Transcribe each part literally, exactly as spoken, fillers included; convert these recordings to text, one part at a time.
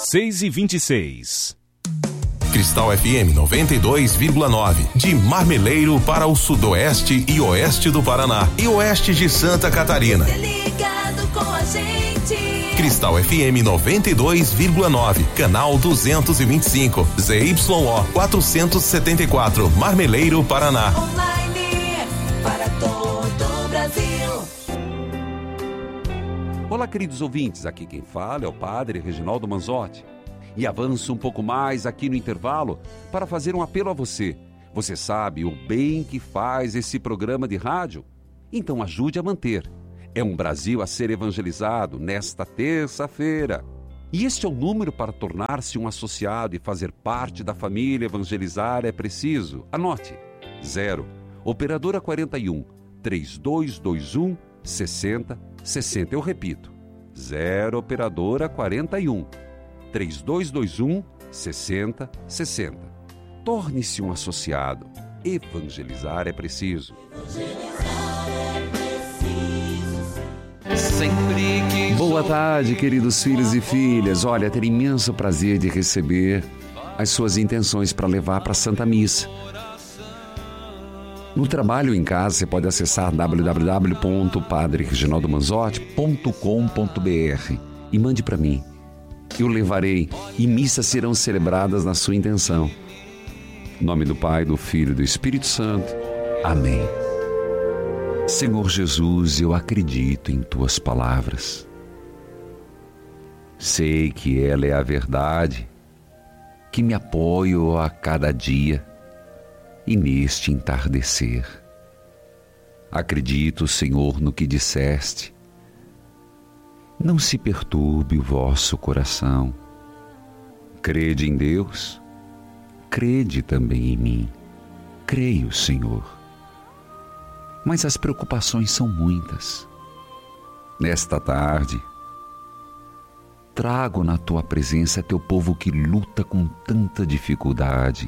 seis e vinte e seis. Cristal F M noventa e dois vírgula nove, de Marmeleiro para o sudoeste e oeste do Paraná e oeste de Santa Catarina. Ligado com a gente. Cristal F M noventa e dois vírgula nove, canal duzentos e vinte e cinco, Z Y O quatrocentos e setenta e quatro, Marmeleiro, Paraná. Online para todo o Brasil. Olá, queridos ouvintes, aqui quem fala é o Padre Reginaldo Manzotti. E avanço um pouco mais aqui no intervalo para fazer um apelo a você. Você sabe o bem que faz esse programa de rádio? Então ajude a manter. É um Brasil a ser evangelizado nesta terça-feira. E este é o número para tornar-se um associado e fazer parte da família Evangelizar é Preciso. Anote: zero, operadora quarenta e um, trinta e dois vinte e um, sessenta, sessenta. Eu repito: zero, operadora quarenta e um, trinta e dois vinte e um, sessenta, sessenta. Torne-se um associado. Evangelizar é preciso. Sempre que Boa tarde, queridos filhos e filhas. Olha, ter imenso prazer de receber as suas intenções para levar para a Santa Missa. No trabalho ou em casa, você pode acessar w w w ponto padre reginaldo manzotti ponto com ponto b r e mande para mim. Eu levarei e missas serão celebradas na sua intenção. Em nome do Pai, do Filho e do Espírito Santo. Amém. Senhor Jesus, eu acredito em Tuas palavras. Sei que ela é a verdade, que me apoio a cada dia e neste entardecer. Acredito, Senhor, no que disseste. Não se perturbe o vosso coração. Crede em Deus, crede também em mim. Creio, Senhor. Mas as preocupações são muitas. Nesta tarde, trago na Tua presença Teu povo que luta com tanta dificuldade.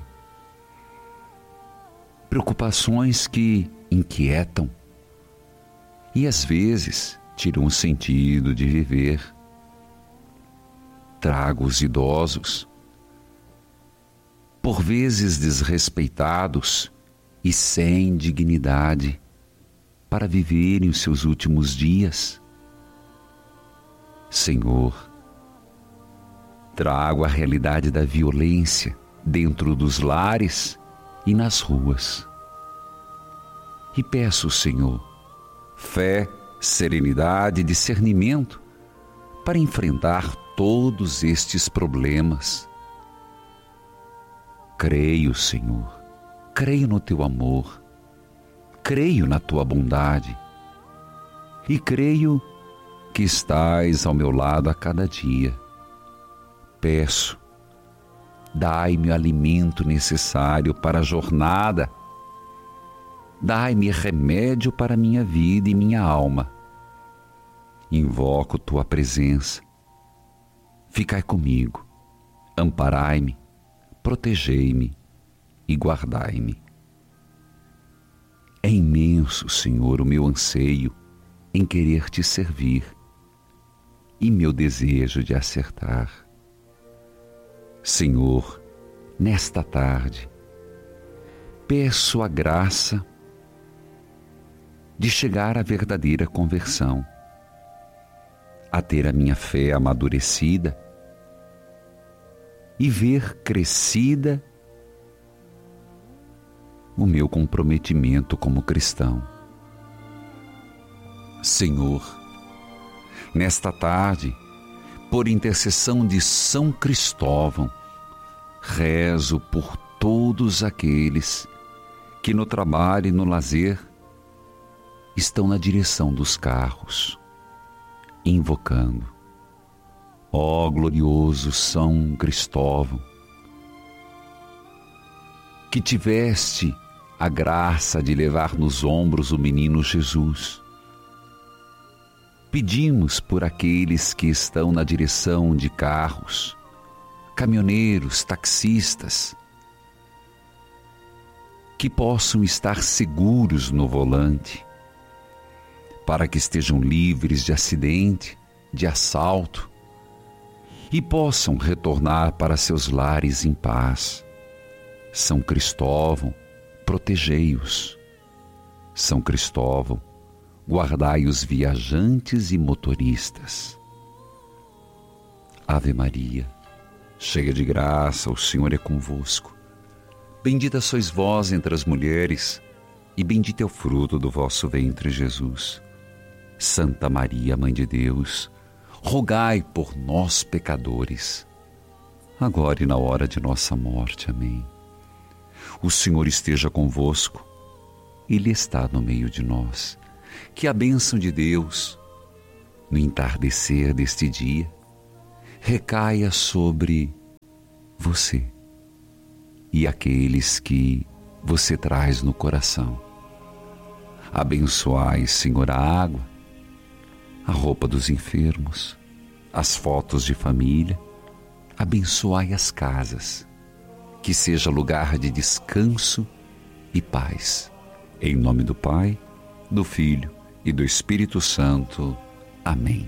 Preocupações que inquietam e às vezes tiram o sentido de viver. Trago os idosos, por vezes desrespeitados e sem dignidade, para viverem os seus últimos dias. Senhor, trago a realidade da violência dentro dos lares e nas ruas. E peço, Senhor, fé, serenidade e discernimento para enfrentar todos estes problemas. Creio, Senhor, creio no Teu amor, creio na Tua bondade e creio que estás ao meu lado a cada dia. Peço, dai-me o alimento necessário para a jornada, dai-me remédio para minha vida e minha alma. Invoco Tua presença. Ficai comigo, amparai-me, protegei-me e guardai-me. É imenso, Senhor, o meu anseio em querer Te servir e meu desejo de acertar. Senhor, nesta tarde, peço a graça de chegar à verdadeira conversão, a ter a minha fé amadurecida e ver crescida o meu comprometimento como cristão. Senhor, nesta tarde, por intercessão de São Cristóvão, rezo por todos aqueles que no trabalho e no lazer estão na direção dos carros, invocando: ó glorioso São Cristóvão, que tiveste a graça de levar nos ombros o menino Jesus. Pedimos por aqueles que estão na direção de carros, caminhoneiros, taxistas, que possam estar seguros no volante, para que estejam livres de acidente, de assalto e possam retornar para seus lares em paz. São Cristóvão, protegei-os. São Cristóvão, guardai os viajantes e motoristas. Ave Maria, cheia de graça, o Senhor é convosco. Bendita sois vós entre as mulheres, e bendito é o fruto do vosso ventre, Jesus. Santa Maria, Mãe de Deus, rogai por nós, pecadores, agora e na hora de nossa morte. Amém. O Senhor esteja convosco, Ele está no meio de nós. Que a bênção de Deus, no entardecer deste dia, recaia sobre você e aqueles que você traz no coração. Abençoai, Senhor, a água, a roupa dos enfermos, as fotos de família. Abençoai as casas, que seja lugar de descanso e paz. Em nome do Pai, do Filho e do Espírito Santo. Amém.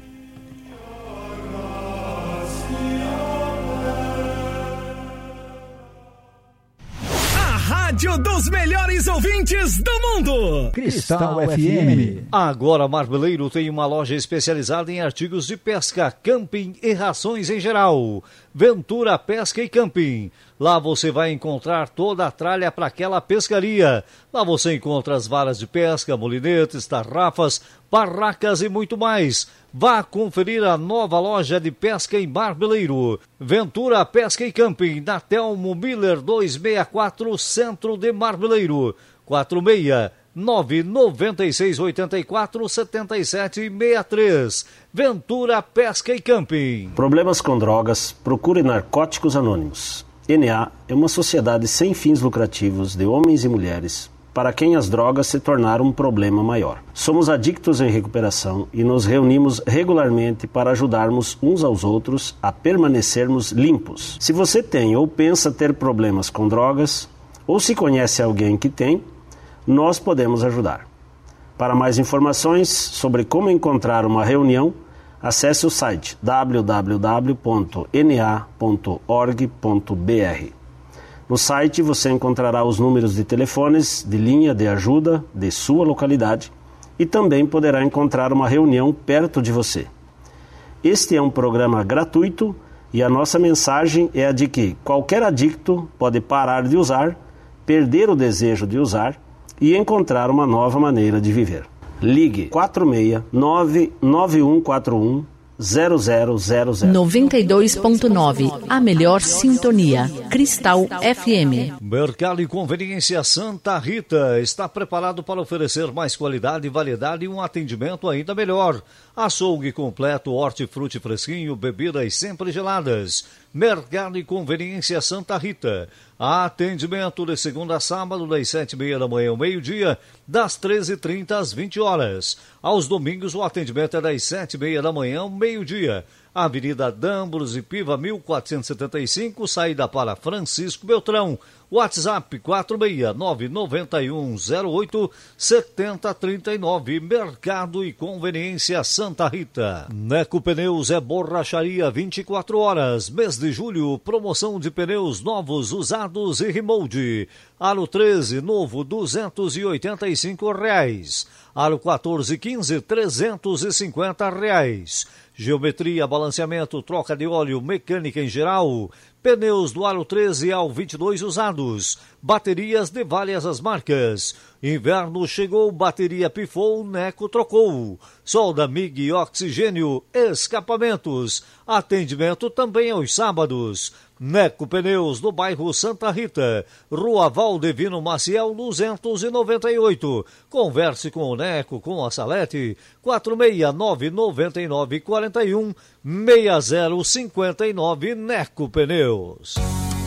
Rádio dos melhores ouvintes do mundo. Cristal F M. Agora Marmeleiro tem uma loja especializada em artigos de pesca, camping e rações em geral. Ventura Pesca e Camping. Lá você vai encontrar toda a tralha para aquela pescaria. Lá você encontra as varas de pesca, molinetes, tarrafas, barracas e muito mais. Vá conferir a nova loja de pesca em Marmeleiro. Ventura Pesca e Camping, na Telmo Miller duzentos e sessenta e quatro, Centro de Marmeleiro. quatro seis nove nove seis oito quatro sete sete seis três. Ventura Pesca e Camping. Problemas com drogas? Procure Narcóticos Anônimos. N A é uma sociedade sem fins lucrativos de homens e mulheres para quem as drogas se tornaram um problema maior. Somos adictos em recuperação e nos reunimos regularmente para ajudarmos uns aos outros a permanecermos limpos. Se você tem ou pensa ter problemas com drogas, ou se conhece alguém que tem, nós podemos ajudar. Para mais informações sobre como encontrar uma reunião, acesse o site w w w ponto n a ponto org ponto b r. No site você encontrará os números de telefones de linha de ajuda de sua localidade e também poderá encontrar uma reunião perto de você. Este é um programa gratuito e a nossa mensagem é a de que qualquer adicto pode parar de usar, perder o desejo de usar e encontrar uma nova maneira de viver. Ligue quatro seis nove nove um quatro um zero zero zero zero. noventa e dois ponto nove, a melhor sintonia. Cristal F M. Mercado e Conveniência Santa Rita está preparado para oferecer mais qualidade, variedade e um atendimento ainda melhor. Açougue completo, hortifruti fresquinho, bebidas sempre geladas. Mercado e Conveniência Santa Rita. Atendimento de segunda a sábado, das sete e meia da manhã ao meio-dia, das treze e trinta às vinte horas. Aos domingos, o atendimento é das sete e meia da manhã ao meio-dia. Avenida Dambros e Piva, mil quatrocentos e setenta e cinco, saída para Francisco Beltrão. WhatsApp quatro seis nove nove um zero oito sete zero três nove. Mercado e Conveniência Santa Rita. Neco Pneus é borracharia vinte e quatro horas. Mês de julho, promoção de pneus novos, usados e remold. Aro treze, novo, duzentos e oitenta e cinco reais. Aro quatorze e quinze, trezentos e cinquenta reais. Geometria, balanceamento, troca de óleo, mecânica em geral. Pneus do aro treze ao vinte e dois usados. Baterias de várias as marcas. Inverno chegou, bateria pifou, Neco trocou. Solda, mig e oxigênio, escapamentos. Atendimento também aos sábados. Neco Pneus, no bairro Santa Rita, Rua Valdevino Maciel, duzentos e noventa e oito. Converse com o Neco, com a Salete, quatro seis nove nove nove quatro um seis zero cinco nove. Neco Pneus.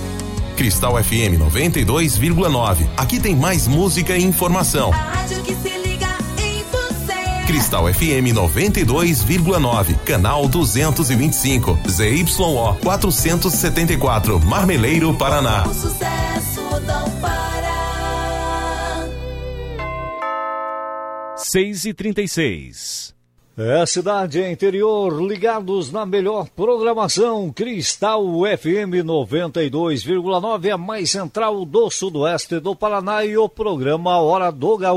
Cristal F M noventa e dois vírgula nove. Aqui tem mais música e informação. A rádio que se liga em você. Cristal F M noventa e dois vírgula nove, canal duzentos e vinte e cinco, Z Y O quatrocentos e setenta e quatro, Marmeleiro, Paraná. O sucesso não para. seis e trinta e seis. É cidade e interior ligados na melhor programação. Cristal F M noventa e dois vírgula nove, a mais central do sudoeste do Paraná, e o programa Hora do Gaúcho.